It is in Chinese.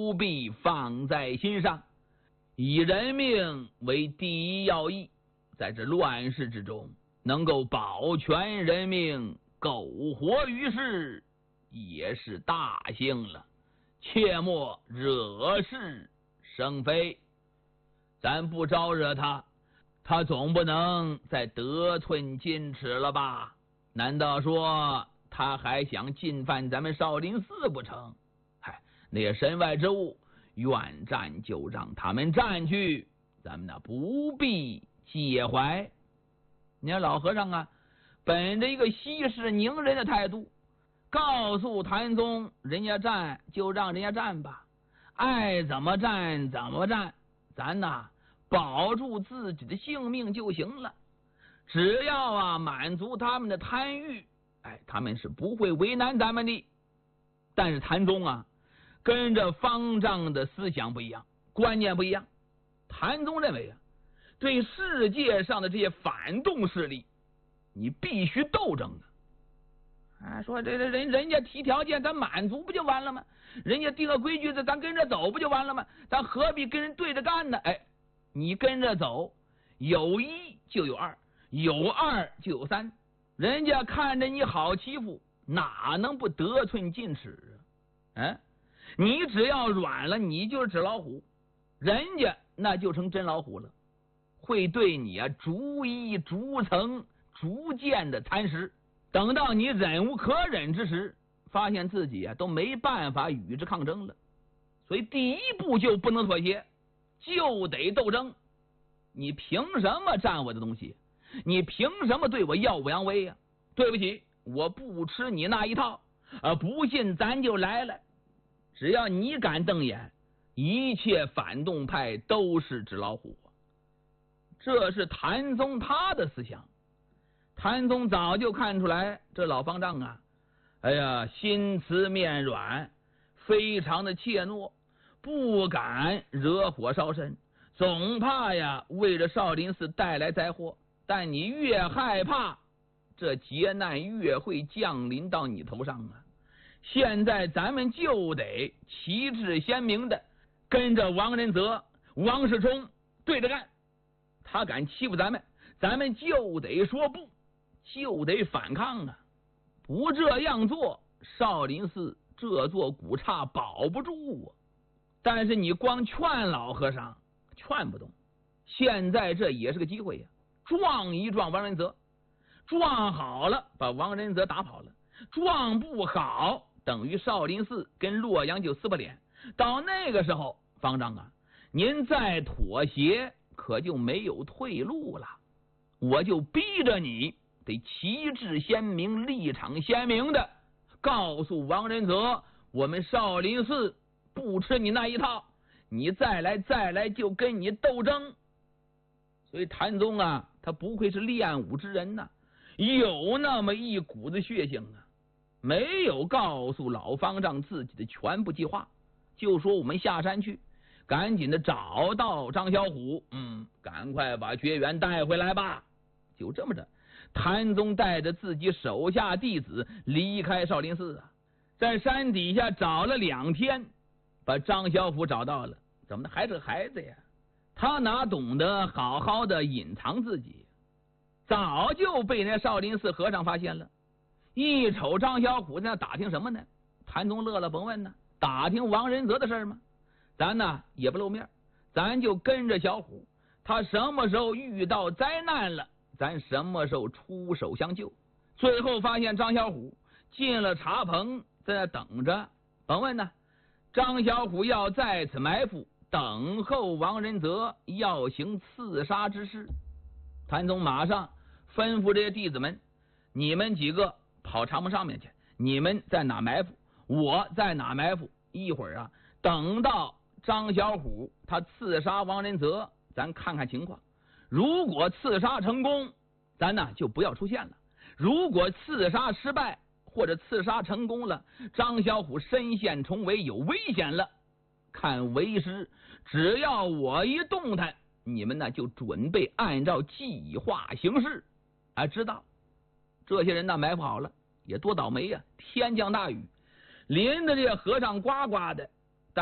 不必放在心上，以人命为第一要义。在这乱世之中，能够保全人命，苟活于世，也是大幸了。切莫惹是生非。咱不招惹他，他总不能再得寸进尺了吧？难道说他还想进犯咱们少林寺不成？嗨，那些身外之物，愿战就让他们战去，咱们不必介怀。你看老和尚啊，本着一个息事宁人的态度，告诉谭宗，人家战就让人家战吧，爱怎么战怎么战，咱保住自己的性命就行了。只要满足他们的贪欲，他们是不会为难咱们的。但是谭宗跟着方丈的思想不一样，观念不一样。谭宗认为对世界上的这些反动势力，你必须斗争说这人家提条件，咱满足不就完了吗？人家定个规矩，咱跟着走不就完了吗？咱何必跟人对着干呢？你跟着走，有一就有二，有二就有三，人家看着你好欺负，哪能不得寸进尺你只要软了，你就是纸老虎，人家那就成真老虎了，会对你逐一逐层逐渐的蚕食。等到你忍无可忍之时，发现自己都没办法与之抗争了。所以第一步就不能妥协，就得斗争。你凭什么占我的东西？你凭什么对我耀武扬威对不起，我不吃你那一套不信咱就来了。只要你敢瞪眼，一切反动派都是纸老虎。这是谭宗他的思想。谭宗早就看出来，这老方丈心慈面软，非常的怯懦，不敢惹火烧身，总怕为了少林寺带来灾祸。但你越害怕，这劫难越会降临到你头上现在咱们就得旗帜鲜明的跟着王仁泽、王世充对着干。他敢欺负咱们，咱们就得说不，就得反抗不这样做，少林寺这座古刹保不住但是你光劝老和尚劝不动，现在这也是个机会撞一撞王仁泽，撞好了把王仁泽打跑了，撞不好等于少林寺跟洛阳就撕破脸。到那个时候，方丈您再妥协可就没有退路了。我就逼着你得旗帜鲜明，立场鲜明的告诉王仁泽，我们少林寺不吃你那一套，你再来就跟你斗争。所以谭宗他不愧是练武之人有那么一股子血性没有告诉老方丈自己的全部计划，就说我们下山去，赶紧的找到张小虎，赶快把绝缘带回来吧。就这么着，谭宗带着自己手下弟子离开少林寺在山底下找了2天，把张小虎找到了。怎么的，还是个孩子他哪懂得好好的隐藏自己，早就被那少林寺和尚发现了。一瞅张小虎在那打听什么呢？谭宗乐了，甭问打听王仁泽的事吗？咱也不露面，咱就跟着小虎，他什么时候遇到灾难了，咱什么时候出手相救。最后发现张小虎进了茶棚，在那等着，甭问张小虎要在此埋伏，等候王仁泽要行刺杀之事。谭宗马上吩咐这些弟子们，你们几个跑茶棚上面去，你们在哪埋伏，我在哪埋伏，一会儿等到张小虎他刺杀王仁泽，咱看看情况。如果刺杀成功，咱就不要出现了；如果刺杀失败或者刺杀成功了，张小虎身陷重围，有危险了，看为师只要我一动弹，你们就准备按照计划行事。知道这些人埋伏好了，也多倒霉天降大雨，淋的这和尚呱呱的，